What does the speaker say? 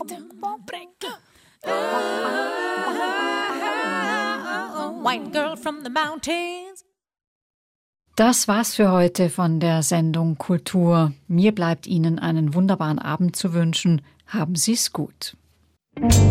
White girl from the mountains. Das war's für heute von der Sendung Kultur. Mir bleibt Ihnen einen wunderbaren Abend zu wünschen. Haben Sie's gut.